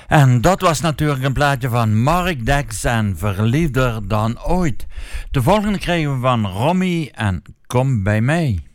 En dat was natuurlijk een plaatje van Mark Dex en Verliefder dan ooit. De volgende kregen we van Romy en Kom bij mij.